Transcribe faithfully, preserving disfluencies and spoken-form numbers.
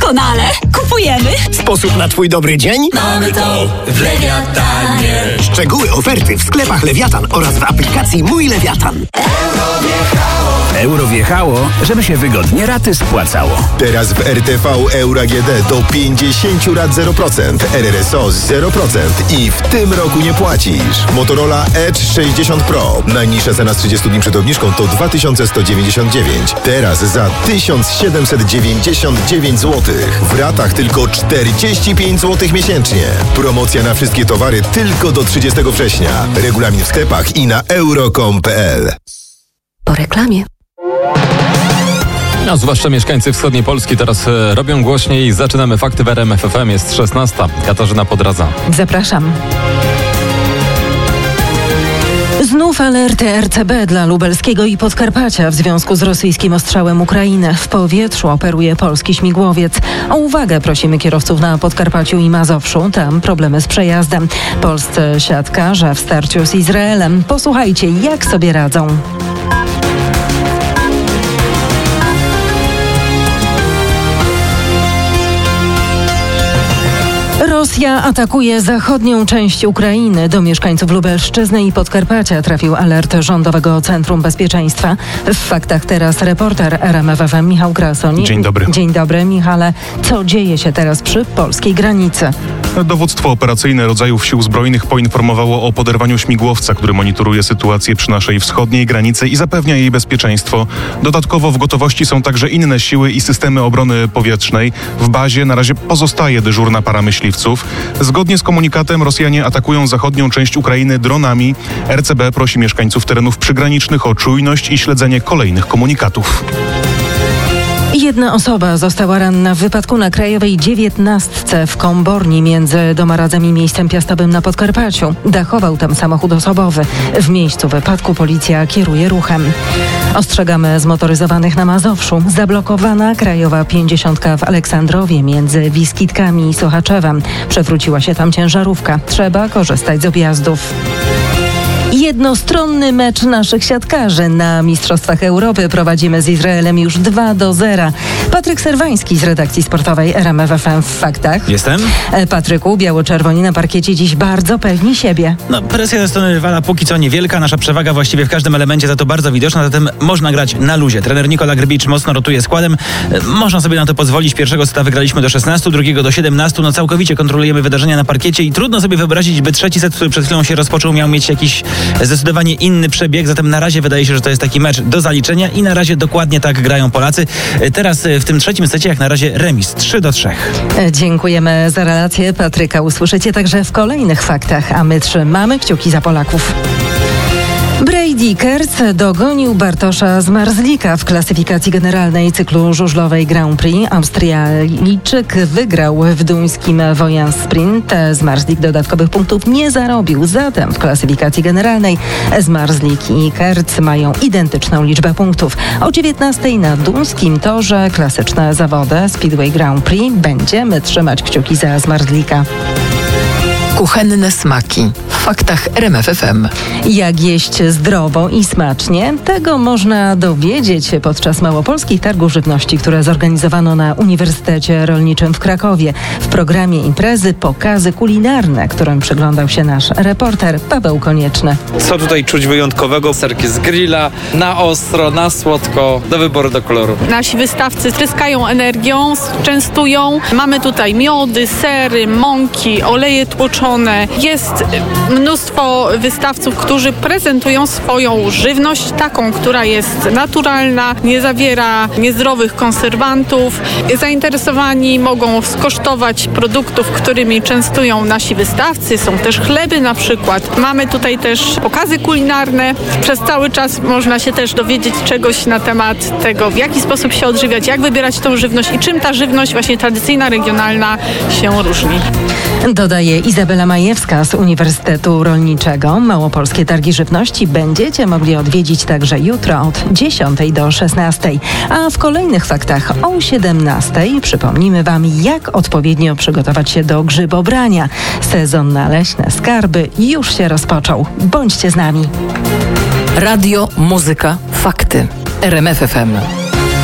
Doskonale. Kupujemy. Sposób na twój dobry dzień? Mamy to w Lewiatanie. Szczegóły oferty w sklepach Lewiatan oraz w aplikacji Mój Lewiatan. Euro wjechało. Euro wjechało, żeby się wygodnie raty spłacało. Teraz w R T V Euro A G D do pięćdziesiąt rat zero procent, R R S O zero procent i w tym roku nie płacisz. Motorola Edge sześćdziesiąt Pro. Najniższa cena z trzydziestu dni przed obniżką to dwa tysiące sto dziewięćdziesiąt dziewięć. Teraz za tysiąc siedemset dziewięćdziesiąt dziewięć złotych. W ratach tylko czterdzieści pięć złotych miesięcznie. Promocja na wszystkie towary tylko do trzydziestego września. Regulamin w sklepach i na euro kropka com kropka p l. Po reklamie. A zwłaszcza mieszkańcy wschodniej Polski teraz e, robią głośniej. Zaczynamy fakty w R M F F M. Jest szesnasta. Katarzyna Podradza. Zapraszam. Znów alerty R C B dla Lubelskiego i Podkarpacia w związku z rosyjskim ostrzałem Ukrainy. W powietrzu operuje polski śmigłowiec. O uwagę prosimy kierowców na Podkarpaciu i Mazowszu. Tam problemy z przejazdem. Polscy siatkarze w starciu z Izraelem. Posłuchajcie, jak sobie radzą. Rosja atakuje zachodnią część Ukrainy. Do mieszkańców Lubelszczyzny i Podkarpacia trafił alert Rządowego Centrum Bezpieczeństwa. W faktach teraz reporter R M F F M Michał Krasoń. Dzień dobry. Dzień dobry, Michale. Co dzieje się teraz przy polskiej granicy? Dowództwo operacyjne rodzajów sił zbrojnych poinformowało o poderwaniu śmigłowca, który monitoruje sytuację przy naszej wschodniej granicy i zapewnia jej bezpieczeństwo. Dodatkowo w gotowości są także inne siły i systemy obrony powietrznej. W bazie na razie pozostaje dyżurna para myśliwców. Zgodnie z komunikatem Rosjanie atakują zachodnią część Ukrainy dronami. R C B prosi mieszkańców terenów przygranicznych o czujność i śledzenie kolejnych komunikatów. Jedna osoba została ranna w wypadku na Krajowej dziewiętnastce w Komborni między Domaradzem i miejscem piastowym na Podkarpaciu. Dachował tam samochód osobowy. W miejscu wypadku policja kieruje ruchem. Ostrzegamy zmotoryzowanych na Mazowszu. Zablokowana Krajowa pięćdziesiątka w Aleksandrowie między Wiskitkami i Sochaczewem. Przewróciła się tam ciężarówka. Trzeba korzystać z objazdów. Jednostronny mecz naszych siatkarzy na Mistrzostwach Europy. Prowadzimy z Izraelem już dwa do zera. Patryk Serwański z redakcji sportowej R M F F M w faktach. Jestem. Patryku, biało-czerwoni na parkiecie dziś bardzo pewni siebie. No, presja ze strony rywala póki co niewielka. Nasza przewaga właściwie w każdym elemencie za to bardzo widoczna, zatem można grać na luzie. Trener Nikola Grbicz mocno rotuje składem. Można sobie na to pozwolić. Pierwszego seta wygraliśmy do szesnastu, drugiego do siedemnastu. No całkowicie kontrolujemy wydarzenia na parkiecie i trudno sobie wyobrazić, by trzeci set, który przed chwilą się rozpoczął, miał mieć jakiś zdecydowanie inny przebieg, zatem na razie wydaje się, że to jest taki mecz do zaliczenia i na razie dokładnie tak grają Polacy. Teraz w tym trzecim secie jak na razie remis trzy do trzech. Dziękujemy za relację Patryka. Usłyszycie także w kolejnych faktach, a my trzymamy kciuki za Polaków. Brady Kerc dogonił Bartosza Zmarzlika w klasyfikacji generalnej cyklu żużlowej Grand Prix. Austrialijczyk wygrał w duńskim Wojans Sprint. Zmarzlik dodatkowych punktów nie zarobił. Zatem w klasyfikacji generalnej Zmarzlik i Kerc mają identyczną liczbę punktów. O dziewiętnastej na duńskim torze klasyczne zawody Speedway Grand Prix. Będziemy trzymać kciuki za Zmarzlika. Kuchenne smaki. W faktach R M F F M. Jak jeść zdrowo i smacznie? Tego można dowiedzieć się podczas Małopolskich Targów Żywności, które zorganizowano na Uniwersytecie Rolniczym w Krakowie. W programie imprezy pokazy kulinarne, którym przyglądał się nasz reporter Paweł Konieczny. Co tutaj czuć wyjątkowego? Serki z grilla, na ostro, na słodko, do wyboru, do koloru. Nasi wystawcy tryskają energią, częstują. Mamy tutaj miody, sery, mąki, oleje tłoczone. Jest mnóstwo wystawców, którzy prezentują swoją żywność, taką, która jest naturalna, nie zawiera niezdrowych konserwantów. Zainteresowani mogą skosztować produktów, którymi częstują nasi wystawcy. Są też chleby na przykład. Mamy tutaj też pokazy kulinarne. Przez cały czas można się też dowiedzieć czegoś na temat tego, w jaki sposób się odżywiać, jak wybierać tą żywność i czym ta żywność właśnie tradycyjna, regionalna się różni. Dodaje Izabela Majewska z Uniwersytetu Rolniczego. Małopolskie Targi Żywności będziecie mogli odwiedzić także jutro od dziesiątej do szesnastej. A w kolejnych faktach o siedemnastej przypomnimy Wam, jak odpowiednio przygotować się do grzybobrania. Sezon na leśne skarby już się rozpoczął. Bądźcie z nami. Radio, muzyka, fakty. R M F F M.